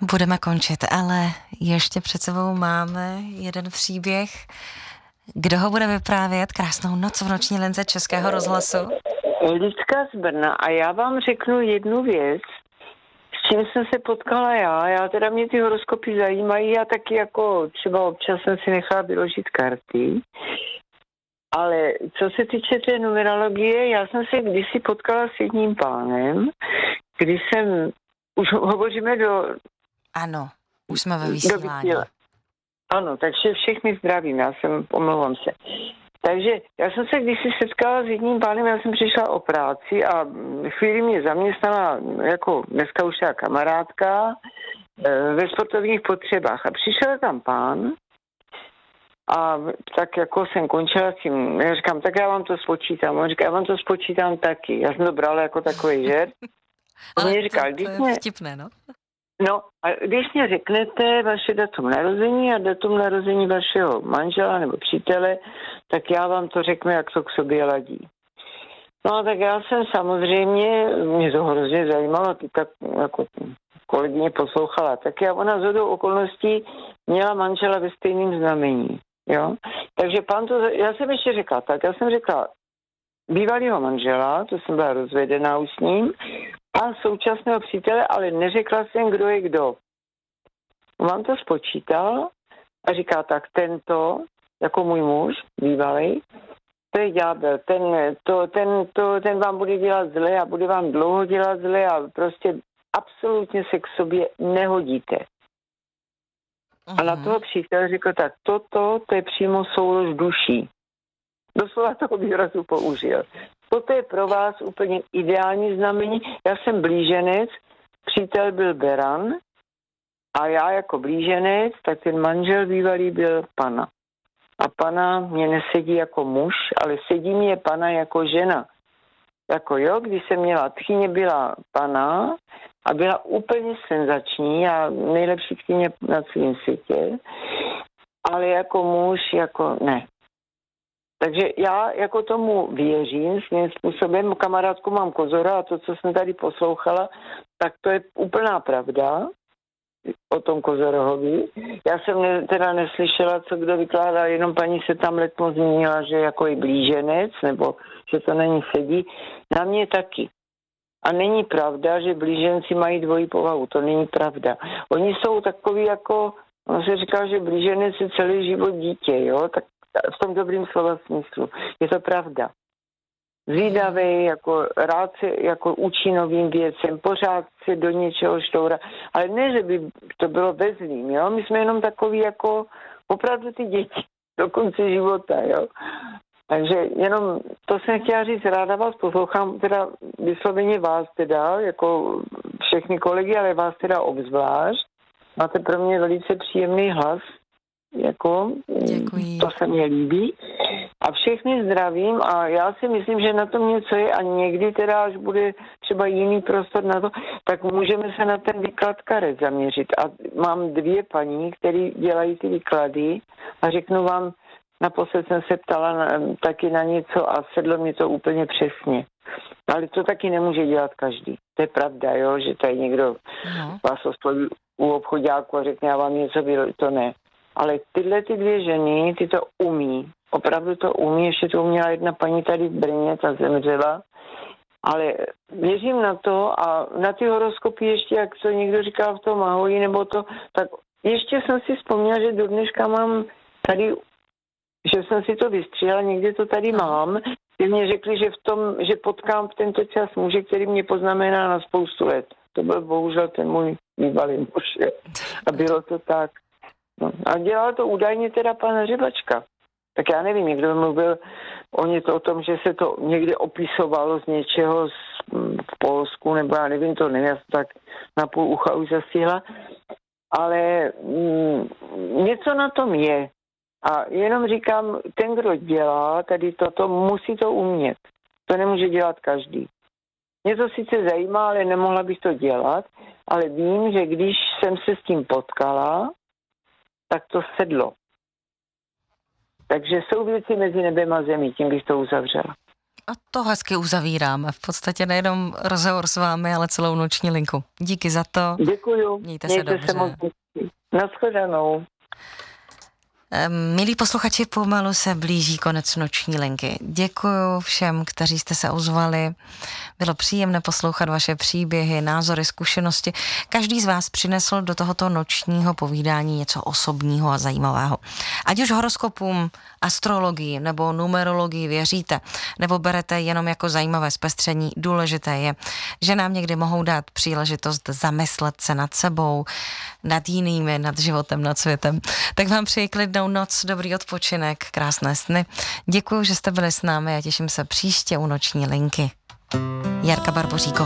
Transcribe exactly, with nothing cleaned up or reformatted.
Budeme končit, ale ještě před sebou máme jeden příběh. Kdo ho bude vyprávět? Krásnou noc v noční linze Českého rozhlasu. Lidka z Brna a já vám řeknu jednu věc, s čím jsem se potkala já. Já teda mě ty horoskopy zajímají a taky jako třeba občas jsem si nechala vyložit karty. Ale co se týče té numerologie, já jsem se kdysi potkala s jedním pánem, když jsem, už hovoříme do... Ano, už jsme ve vysílání. Ano, takže všechny zdravím, já jsem, omlouvám se. Takže já jsem se kdysi setkala s jedním pánem, já jsem přišla o práci a chvíli mě zaměstnala jako dneska už já kamarádka ve sportovních potřebách. A přišel tam pán a tak jako jsem končila s tím, já říkám, tak já vám to spočítám. On říká, já vám to spočítám taky. Já jsem to brala jako takový žert. Ale mě to, říkal, to je mě... vtipné, no? No, a když mě řeknete vaše datum narození a datum narození vašeho manžela nebo přítele, tak já vám to řeknu, jak to k sobě ladí. No a tak já jsem samozřejmě, mě to hrozně zajímalo, ty tak jako kolegyně poslouchala, tak já ona zhodou okolností měla manžela ve stejném znamení, jo. Takže pán to, já jsem ještě řekla tak, já jsem řekla bývalýho manžela, to jsem byla rozvedená už s ním, a současného přítele, ale neřekla jsem, kdo je kdo. On to spočítal a říká, tak tento, jako můj muž, bývalý, to je ďábel, ten, to, ten, to, ten vám bude dělat zle a bude vám dlouho dělat zle a prostě absolutně se k sobě nehodíte. Uh-huh. A na toho přítele řekl, tak toto, to je přímo soulož duší. Doslova toho výrazu použil. Toto je pro vás úplně ideální znamení. Já jsem blíženec, přítel byl beran a já jako blíženec, tak ten manžel bývalý byl pana. A pana mě nesedí jako muž, ale sedí mě pana jako žena. Jako jo, když jsem měla tchyně, byla pana a byla úplně senzační a nejlepší tchyně na celém světě, ale jako muž, jako ne. Takže já jako tomu věřím svým způsobem. Kamarádku mám Kozora a to, co jsem tady poslouchala, tak to je úplná pravda o tom Kozorohovi. Já jsem ne, teda neslyšela, co kdo vykládal, jenom paní se tam letmo zmínila, že jako je blíženec, nebo že to není sedí. Na mě taky. A není pravda, že blíženci mají dvojí povahu. To není pravda. Oni jsou takový jako, on se říká, že blíženec je celý život dítě, jo, tak v tom dobrým slova smyslu. Je to pravda. Zvídavý, jako rád se jako učí novým věcem, pořád se do něčeho štoura. Ale ne, že by to bylo ve zlým, jo. My jsme jenom takový jako opravdu ty děti do konce života, jo. Takže jenom to jsem chtěla říct, ráda vás poslouchám, teda vysloveně vás teda, jako všechny kolegy, ale vás teda obzvlášť. Máte pro mě velice příjemný hlas. Jako, děkuji. To se mě líbí. A všechny zdravím a já si myslím, že na tom něco je a někdy teda, až bude třeba jiný prostor na to, tak můžeme se na ten výklad karet zaměřit. A mám dvě paní, které dělají ty výklady a řeknu vám, naposled jsem se ptala na, taky na něco a sedlo mě to úplně přesně. Ale to taky nemůže dělat každý. To je pravda, jo, že tady někdo no. vás osloví u obchodáku a řekne, já vám něco vyložím, to ne. Ale tyhle ty dvě ženy, ty to umí. Opravdu to umí. Ještě to uměla jedna paní tady v Brně, ta zemřela. Ale věřím na to a na ty horoskopy ještě, jak to někdo říká v tom ahoji, nebo to, tak ještě jsem si vzpomněla, že do dneška mám tady, že jsem si to vystříhala, někde to tady mám. Ty mě řekli, že v tom, že potkám v tento čas muže, který mě poznamená na spoustu let. To byl bohužel ten můj bývalý muž. A bylo to tak. No, a dělal to údajně teda pan Řebačka. Tak já nevím, někdo mluvil o něco o tom, že se to někde opisovalo z něčeho z, v Polsku, nebo já nevím, to nevím, já jsem tak na půl ucha už zastihla. Ale mm, něco na tom je. A jenom říkám, ten, kdo dělá tady toto, musí to umět. To nemůže dělat každý. Mě to sice zajímá, ale nemohla bych to dělat, ale vím, že když jsem se s tím potkala, tak to sedlo. Takže jsou věci mezi nebem a zemí, tím bych to uzavřela. A to hezky uzavíráme. V podstatě nejenom rozhovor s vámi, ale celou noční linku. Díky za to. Děkuju. Mějte, Mějte se dobře. Se moc. Nashledanou. Milí posluchači, pomalu se blíží konec noční linky. Děkuji všem, kteří jste se ozvali. Bylo příjemné poslouchat vaše příběhy, názory, zkušenosti. Každý z vás přinesl do tohoto nočního povídání něco osobního a zajímavého. Ať už horoskopům, astrologii nebo numerologii věříte, nebo berete jenom jako zajímavé zpestření, důležité je, že nám někdy mohou dát příležitost zamyslet se nad sebou, nad jinými, nad životem, nad světem. Tak vám přeji klidnou noc, dobrý odpočinek, krásné sny. Děkuji, že jste byli s námi a těším se příště u noční linky. Jarka Barboříková.